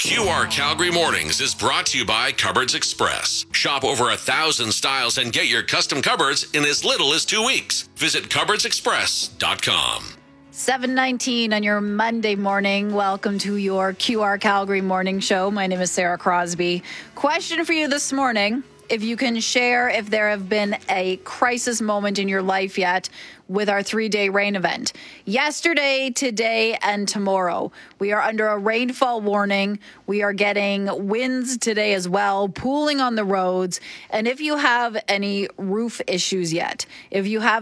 QR Calgary Mornings is brought to you by Cupboards Express. Shop over 1,000 styles and get your custom cupboards in as little as 2 weeks. Visit cupboardsexpress.com. 7:19 on your Monday morning. Welcome to your QR Calgary Morning Show. My name is Sarah Crosby. Question for you this morning. If you can share if there have been a crisis moment in your life yet with our 3-day rain event. Yesterday, today, and tomorrow, we are under a rainfall warning. We are getting winds today as well, pooling on the roads. And if you have any roof issues yet, if you have